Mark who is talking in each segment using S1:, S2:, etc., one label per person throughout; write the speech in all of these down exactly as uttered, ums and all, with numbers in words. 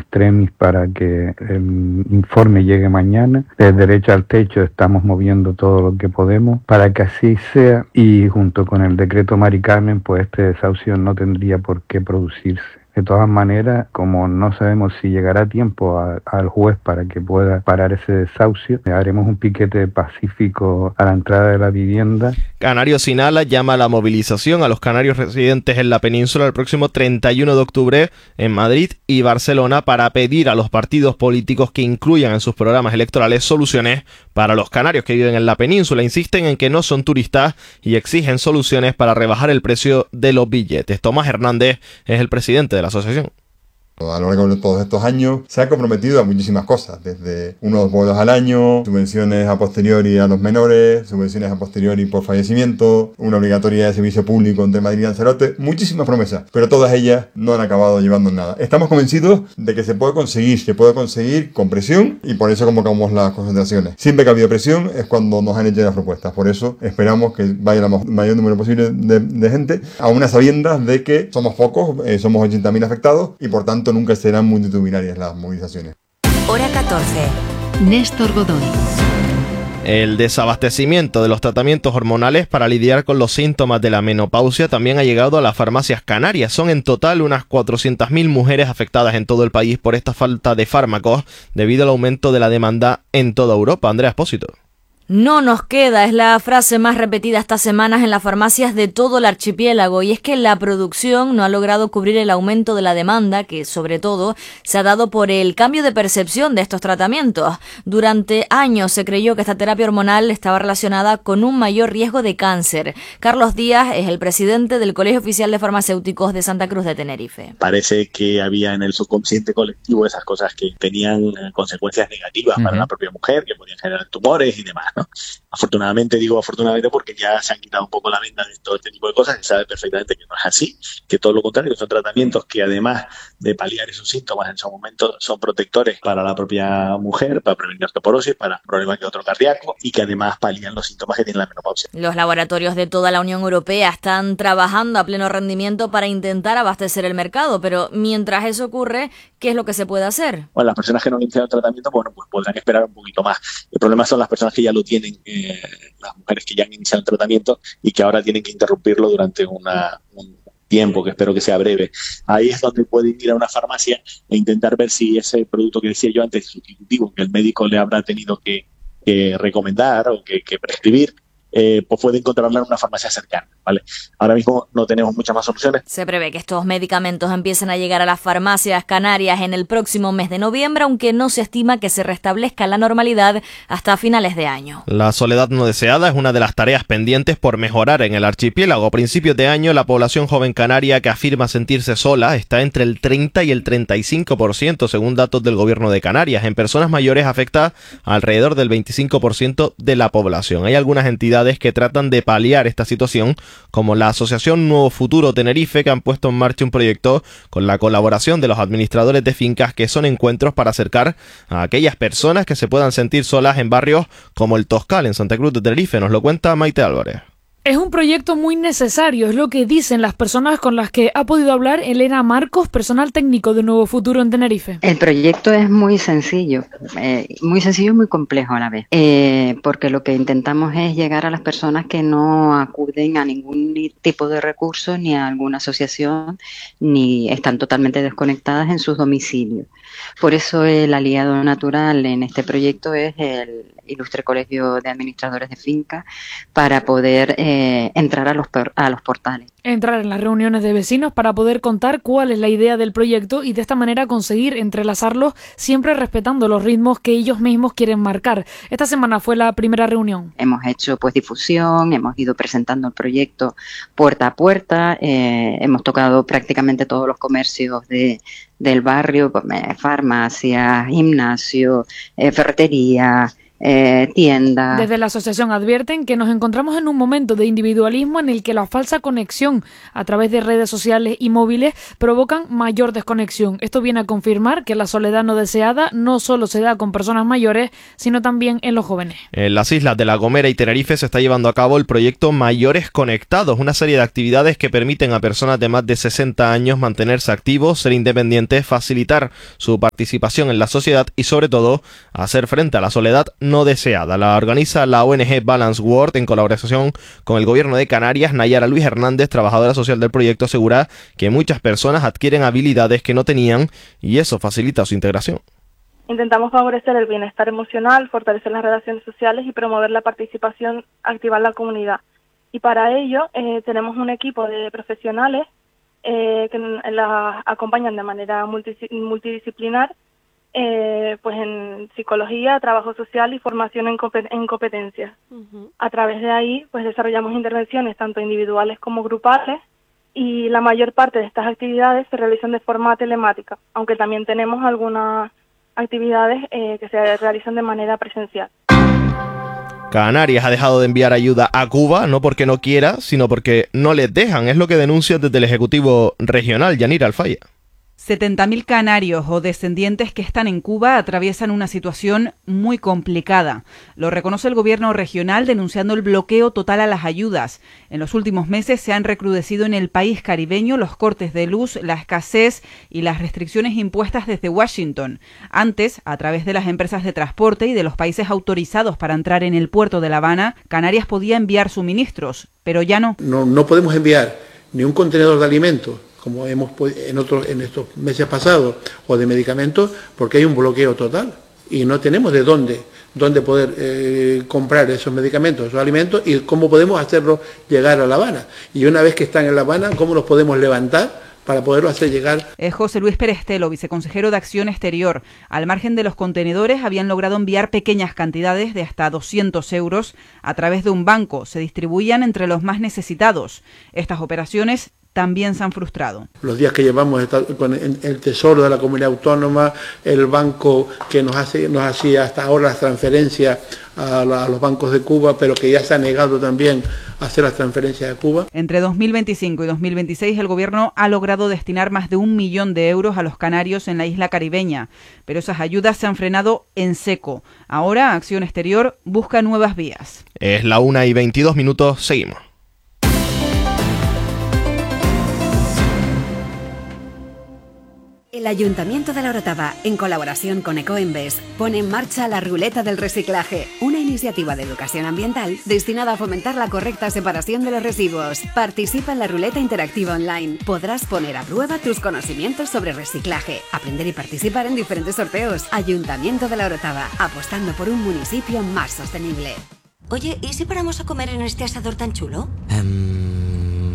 S1: extremis para que el informe llegue mañana. Desde Derecho al Techo estamos moviendo todo lo que podemos para que así sea, y junto con el decreto Mari Carmen, pues este desahucio no tendría por qué producirse. De todas maneras, como no sabemos si llegará tiempo a, al juez para que pueda parar ese desahucio, haremos un piquete pacífico a la entrada de la vivienda.
S2: Canarios Sin Alas llama a la movilización a los canarios residentes en la península el próximo treinta y uno de octubre en Madrid y Barcelona para pedir a los partidos políticos que incluyan en sus programas electorales soluciones para los canarios que viven en la península. Insisten en que no son turistas y exigen soluciones para rebajar el precio de los billetes. Tomás Hernández es el presidente de la asociación.
S3: A lo largo de todos estos años se ha comprometido a muchísimas cosas, desde unos vuelos al año, subvenciones a posteriori a los menores, subvenciones a posteriori por fallecimiento, una obligatoriedad de servicio público entre Madrid y Lanzarote, muchísimas promesas, pero todas ellas no han acabado llevando nada. Estamos convencidos de que se puede conseguir, se puede conseguir con presión, y por eso convocamos las concentraciones. Siempre que ha habido presión es cuando nos han hecho las propuestas, por eso esperamos que vaya el mayor número posible de, de gente, a unas sabiendas de que somos pocos, eh, somos ochenta mil afectados, y por tanto nunca serán multitudinarias las movilizaciones.
S4: Hora catorce.
S5: Néstor Godoy.
S2: El desabastecimiento de los tratamientos hormonales para lidiar con los síntomas de la menopausia también ha llegado a las farmacias canarias. Son en total unas cuatrocientas mil mujeres afectadas en todo el país por esta falta de fármacos debido al aumento de la demanda en toda Europa. Andrea Espósito.
S6: No nos queda, es la frase más repetida estas semanas en las farmacias de todo el archipiélago, y es que la producción no ha logrado cubrir el aumento de la demanda, que sobre todo se ha dado por el cambio de percepción de estos tratamientos. Durante años se creyó que esta terapia hormonal estaba relacionada con un mayor riesgo de cáncer. Carlos Díaz es el presidente del Colegio Oficial de Farmacéuticos de Santa Cruz de Tenerife.
S7: Parece que había en el subconsciente colectivo esas cosas que tenían consecuencias negativas uh-huh. para la propia mujer, que podían generar tumores y demás, ¿no? Afortunadamente, digo afortunadamente porque ya se han quitado un poco la venda de todo este tipo de cosas, y se sabe perfectamente que no es así, que todo lo contrario, que son tratamientos que además de paliar esos síntomas en su momento son protectores para la propia mujer, para prevenir osteoporosis, para problemas de otro cardíaco, y que además palian los síntomas que tiene la menopausia.
S6: Los laboratorios de toda la Unión Europea están trabajando a pleno rendimiento para intentar abastecer el mercado, pero mientras eso ocurre, ¿qué es lo que se puede hacer?
S7: Bueno, las personas que no han iniciado el tratamiento, bueno, pues podrán esperar un poquito más. El problema son las personas que ya lo tienen, eh, las mujeres que ya han iniciado el tratamiento y que ahora tienen que interrumpirlo durante una, un tiempo que espero que sea breve. Ahí es donde pueden ir a una farmacia e intentar ver si ese producto que decía yo antes, sustitutivo, que el médico le habrá tenido que, que recomendar o que, que prescribir, Eh, pues puede encontrarla en una farmacia cercana, ¿vale? Ahora mismo no tenemos muchas más soluciones.
S6: Se prevé que estos medicamentos empiecen a llegar a las farmacias canarias en el próximo mes de noviembre, aunque no se estima que se restablezca la normalidad hasta finales de año.
S2: La soledad no deseada es una de las tareas pendientes por mejorar en el archipiélago. A principios de año, la población joven canaria que afirma sentirse sola está entre el treinta y el treinta y cinco por ciento, según datos del gobierno de Canarias. En personas mayores afecta a alrededor del veinticinco por ciento de la población. Hay algunas entidades que tratan de paliar esta situación, como la Asociación Nuevo Futuro Tenerife, que han puesto en marcha un proyecto con la colaboración de los administradores de fincas, que son encuentros para acercar a aquellas personas que se puedan sentir solas en barrios como el Toscal, en Santa Cruz de Tenerife. Nos lo cuenta Maite Álvarez.
S8: Es un proyecto muy necesario, es lo que dicen las personas con las que ha podido hablar Elena Marcos, personal técnico de Nuevo Futuro en Tenerife.
S9: El proyecto es muy sencillo, eh, muy sencillo y muy complejo a la vez, eh, porque lo que intentamos es llegar a las personas que no acuden a ningún tipo de recurso, ni a alguna asociación, ni están totalmente desconectadas en sus domicilios. Por eso el aliado natural en este proyecto es el Ilustre Colegio de Administradores de Fincas, para poder eh, entrar a los, a los portales.
S8: Entrar en las reuniones de vecinos para poder contar cuál es la idea del proyecto y de esta manera conseguir entrelazarlos, siempre respetando los ritmos que ellos mismos quieren marcar. Esta semana fue la primera reunión.
S9: Hemos hecho pues difusión, hemos ido presentando el proyecto puerta a puerta, eh, hemos tocado prácticamente todos los comercios de, del barrio, farmacias, gimnasio, eh, ferretería, eh, tiendas.
S8: Desde la asociación advierten que nos encontramos en un momento de individualismo en el que la falsa conexión a través de redes sociales y móviles provocan mayor desconexión. Esto viene a confirmar que la soledad no deseada no solo se da con personas mayores, sino también en los jóvenes.
S2: En las islas de La Gomera y Tenerife se está llevando a cabo el proyecto Mayores Conectados, una serie de actividades que permiten a personas de más de sesenta años mantenerse activos, ser independientes, facilitar su participación en la sociedad y sobre todo hacer frente a la soledad no deseada. La organiza la O N G Balance World en colaboración con el gobierno de Canarias. Nayara Luis Hernández, trabajadora social del proyecto, asegura que muchas personas adquieren habilidades que no tenían y eso facilita su integración.
S4: Intentamos favorecer el bienestar emocional, fortalecer las relaciones sociales y promover la participación activa en la comunidad. Y para ello eh, tenemos un equipo de profesionales eh, que las acompañan de manera multidisciplinar, eh, pues en psicología, trabajo social y formación en, en competencias. Uh-huh. A través de ahí pues desarrollamos intervenciones tanto individuales como grupales y la mayor parte de estas actividades se realizan de forma telemática, aunque también tenemos algunas actividades eh, que se realizan de manera presencial.
S2: Canarias ha dejado de enviar ayuda a Cuba, no porque no quiera, sino porque no les dejan. Es lo que denuncia desde el Ejecutivo Regional, Yanira Alfaya.
S5: setenta mil canarios o descendientes que están en Cuba atraviesan una situación muy complicada. Lo reconoce el gobierno regional denunciando el bloqueo total a las ayudas. En los últimos meses se han recrudecido en el país caribeño los cortes de luz, la escasez y las restricciones impuestas desde Washington. Antes, a través de las empresas de transporte y de los países autorizados para entrar en el puerto de La Habana, Canarias podía enviar suministros, pero ya no.
S10: No, no podemos enviar ni un contenedor de alimentos, como hemos en otros en estos meses pasados, o de medicamentos, porque hay un bloqueo total y no tenemos de dónde dónde poder eh, comprar esos medicamentos, esos alimentos y cómo podemos hacerlos llegar a La Habana. Y una vez que están en La Habana, ¿cómo los podemos levantar para poderlo hacer llegar?
S5: Es José Luis Perestelo, viceconsejero de Acción Exterior. Al margen de los contenedores, habían logrado enviar pequeñas cantidades de hasta doscientos euros a través de un banco. Se distribuían entre los más necesitados. Estas operaciones también se han frustrado.
S10: Los días que llevamos con el Tesoro de la Comunidad Autónoma, el banco que nos hace nos hacía hasta ahora las transferencias a, la, a los bancos de Cuba, pero que ya se ha negado también a hacer las transferencias a Cuba.
S5: Entre dos mil veinticinco y dos mil veintiséis el gobierno ha logrado destinar más de un millón de euros a los canarios en la isla caribeña, pero esas ayudas se han frenado en seco. Ahora Acción Exterior busca nuevas vías.
S2: Es la una y veintidós minutos, seguimos.
S11: El Ayuntamiento de La Orotava, en colaboración con Ecoembes, pone en marcha la Ruleta del Reciclaje, una iniciativa de educación ambiental destinada a fomentar la correcta separación de los residuos. Participa en la ruleta interactiva online. Podrás poner a prueba tus conocimientos sobre reciclaje, aprender y participar en diferentes sorteos. Ayuntamiento de La Orotava, apostando por un municipio más sostenible.
S12: Oye, ¿y si paramos a comer en este asador tan chulo?
S13: Um...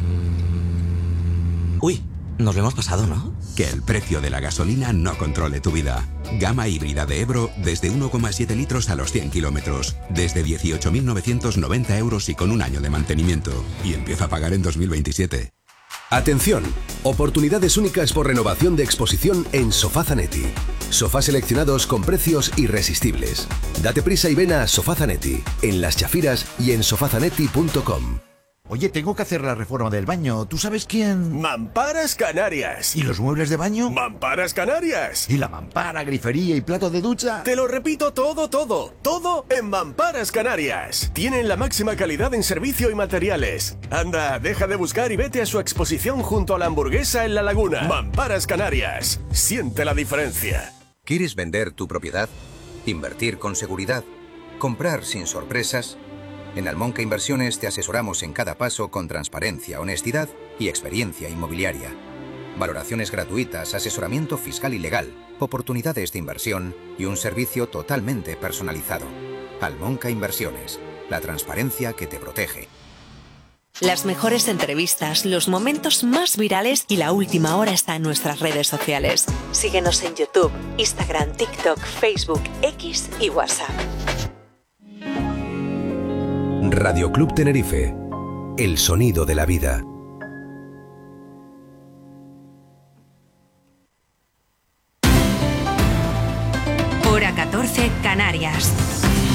S13: Uy, nos lo hemos pasado, ¿no?
S14: Que el precio de la gasolina no controle tu vida. Gama híbrida de Ebro desde uno coma siete litros a los cien kilómetros. Desde dieciocho mil novecientos noventa euros y con un año de mantenimiento. Y empieza a pagar en dos mil veintisiete.
S15: Atención, oportunidades únicas por renovación de exposición en Sofá Zanetti. Sofás seleccionados con precios irresistibles. Date prisa y ven a Sofá Zanetti, en Las Chafiras y en sofazanetti punto com.
S16: Oye, tengo que hacer la reforma del baño. ¿Tú sabes quién?
S17: Mamparas Canarias.
S16: ¿Y los muebles de baño?
S17: Mamparas Canarias.
S16: ¿Y la mampara, grifería y plato de ducha?
S17: Te lo repito todo, todo, todo en Mamparas Canarias. Tienen la máxima calidad en servicio y materiales. Anda, deja de buscar y vete a su exposición junto a la Hamburguesa en La Laguna. Mamparas Canarias. Siente la diferencia.
S18: ¿Quieres vender tu propiedad? ¿Invertir con seguridad? ¿Comprar sin sorpresas? En Almonca Inversiones te asesoramos en cada paso con transparencia, honestidad y experiencia inmobiliaria. Valoraciones gratuitas, asesoramiento fiscal y legal, oportunidades de inversión y un servicio totalmente personalizado. Almonca Inversiones, la transparencia que te protege.
S19: Las mejores entrevistas, los momentos más virales y la última hora está en nuestras redes sociales. Síguenos en YouTube, Instagram, TikTok, Facebook, X y WhatsApp.
S15: Radio Club Tenerife, el sonido de la vida.
S11: Hora catorce, Canarias.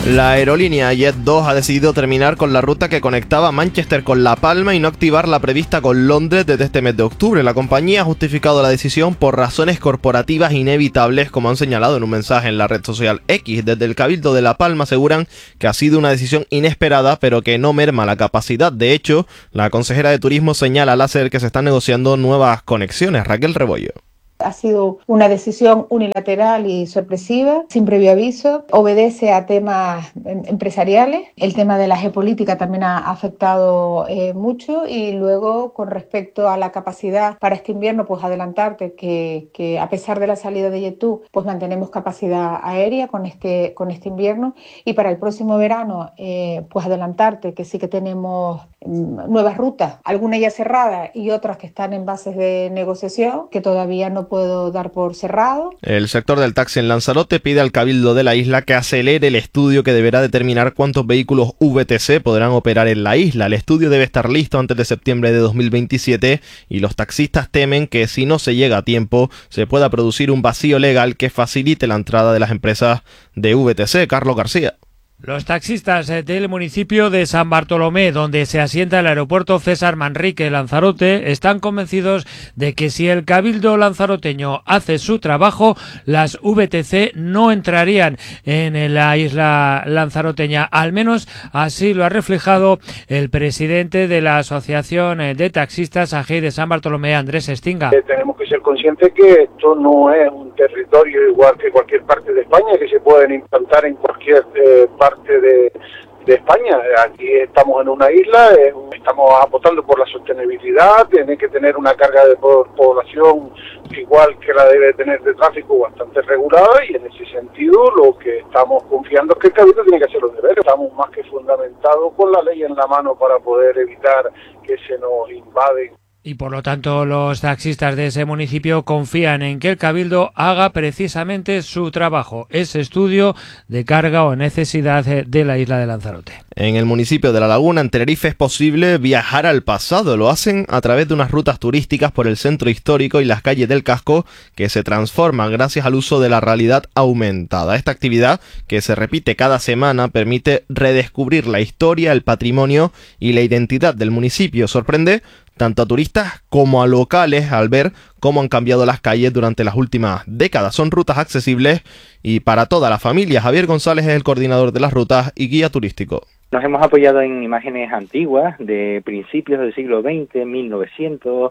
S2: La aerolínea JetDos ha decidido terminar con la ruta que conectaba Manchester con La Palma y no activar la prevista con Londres desde este mes de octubre. La compañía ha justificado la decisión por razones corporativas inevitables, como han señalado en un mensaje en la red social X. Desde el Cabildo de La Palma aseguran que ha sido una decisión inesperada, pero que no merma la capacidad. De hecho, la consejera de Turismo señala al hacer que se están negociando nuevas conexiones. Raquel Rebollo.
S20: Ha sido una decisión unilateral y sorpresiva, sin previo aviso, obedece a temas empresariales. El tema de la geopolítica también ha afectado eh, mucho, y luego con respecto a la capacidad para este invierno, pues adelantarte que, que a pesar de la salida de JetToo, pues mantenemos capacidad aérea con este, con este invierno, y para el próximo verano, eh, pues adelantarte que sí que tenemos nuevas rutas, algunas ya cerradas y otras que están en bases de negociación, que todavía no puedo dar por cerrado.
S2: El sector del taxi en Lanzarote pide al Cabildo de la isla que acelere el estudio que deberá determinar cuántos vehículos V T C podrán operar en la isla. El estudio debe estar listo antes de septiembre de dos mil veintisiete y los taxistas temen que si no se llega a tiempo se pueda producir un vacío legal que facilite la entrada de las empresas de V T C. Carlos García.
S21: Los taxistas del municipio de San Bartolomé, donde se asienta el aeropuerto César Manrique Lanzarote, están convencidos de que si el Cabildo lanzaroteño hace su trabajo, las V T C no entrarían en la isla lanzaroteña. Al menos así lo ha reflejado el presidente de la Asociación de Taxistas A G I de San Bartolomé, Andrés Estinga.
S22: Eh, tenemos que ser conscientes que esto no es un territorio igual que cualquier parte de España, que se pueden implantar en cualquier eh, parte de, de España. Aquí estamos en una isla, eh, estamos apostando por la sostenibilidad, tiene que tener una carga de población igual que la debe tener de tráfico, bastante regulada, y en ese sentido lo que estamos confiando es que el Cabildo tiene que hacer los deberes. Estamos más que fundamentados con la ley en la mano para poder evitar que se nos invaden.
S21: Y por lo tanto los taxistas de ese municipio confían en que el Cabildo haga precisamente su trabajo, ese estudio de carga o necesidad de la isla de Lanzarote.
S2: En el municipio de La Laguna, en Tenerife, es posible viajar al pasado. Lo hacen a través de unas rutas turísticas por el centro histórico y las calles del casco que se transforman gracias al uso de la realidad aumentada. Esta actividad, que se repite cada semana, permite redescubrir la historia, el patrimonio y la identidad del municipio. Sorprende tanto a turistas como a locales al ver cómo han cambiado las calles durante las últimas décadas. Son rutas accesibles y para toda la familia. Javier González es el coordinador de las rutas y guía turístico.
S23: Nos hemos apoyado en imágenes antiguas de principios del siglo veinte, mil novecientos,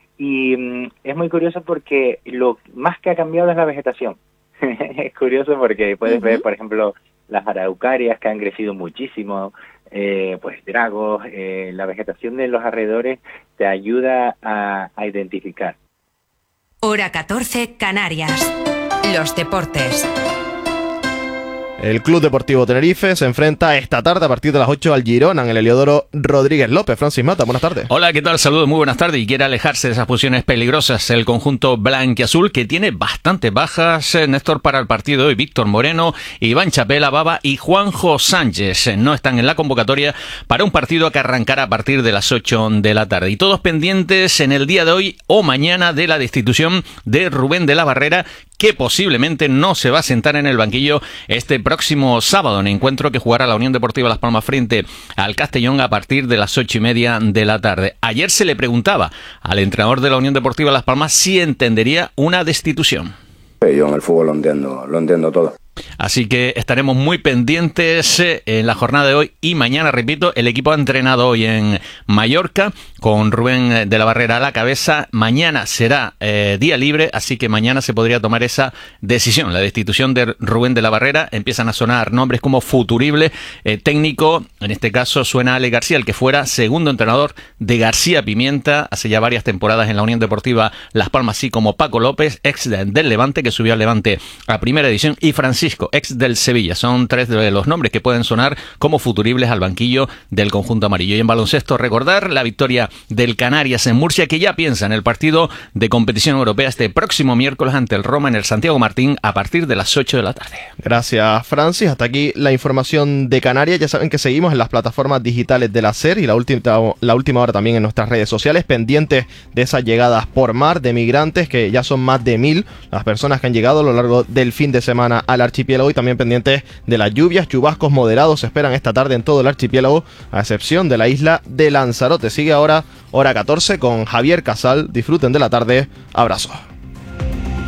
S23: y mm, es muy curioso porque lo más que ha cambiado es la vegetación. Es curioso porque puedes uh-huh. ver, por ejemplo, las araucarias que han crecido muchísimo, eh, pues dragos, eh, la vegetación de los alrededores te ayuda a, a identificar.
S19: Hora catorce, Canarias. Los deportes.
S2: El Club Deportivo Tenerife se enfrenta esta tarde a partir de las ocho al Girona en el Heliodoro Rodríguez López. Francis Mata, buenas tardes.
S24: Hola, ¿qué tal? Saludos, muy buenas tardes. Y quiere alejarse de esas posiciones peligrosas el conjunto blanquiazul, que tiene bastantes bajas. Néstor, para el partido de hoy, Víctor Moreno, Iván Chapela, Baba y Juanjo Sánchez no están en la convocatoria para un partido que arrancará a partir de las ocho de la tarde. Y todos pendientes en el día de hoy o mañana de la destitución de Rubén de la Barrera, que posiblemente no se va a sentar en el banquillo este próximo sábado, en encuentro que jugará la Unión Deportiva Las Palmas frente al Castellón a partir de las ocho y media de la tarde. Ayer se le preguntaba al entrenador de la Unión Deportiva Las Palmas si entendería una destitución.
S25: Yo en el fútbol lo entiendo, lo entiendo todo.
S24: Así que estaremos muy pendientes en la jornada de hoy y mañana. Repito, el equipo ha entrenado hoy en Mallorca con Rubén de la Barrera a la cabeza. Mañana será eh, día libre, así que mañana se podría tomar esa decisión, la destitución de Rubén de la Barrera. Empiezan a sonar nombres como futurible eh, técnico. En este caso suena Ale García, el que fuera segundo entrenador de García Pimienta hace ya varias temporadas en la Unión Deportiva Las Palmas, así como Paco López, ex del Levante, que subió al Levante a primera división, y Francisco, ex del Sevilla. Son tres de los nombres que pueden sonar como futuribles al banquillo del conjunto amarillo. Y en baloncesto, recordar la victoria del Canarias en Murcia, que ya piensa en el partido de competición europea este próximo miércoles ante el Roma en el Santiago Martín a partir de las ocho de la tarde.
S2: Gracias, Francis. Hasta aquí la información de Canarias. Ya saben que seguimos en las plataformas digitales de la SER y la última, la última hora también en nuestras redes sociales, pendientes de esas llegadas por mar de migrantes, que ya son más de mil las personas que han llegado a lo largo del fin de semana al archipiélago archipiélago y también pendientes de las lluvias. Chubascos moderados se esperan esta tarde en todo el archipiélago, a excepción de la isla de Lanzarote. Sigue ahora hora catorce con Javier Casal. Disfruten de la tarde. Abrazos.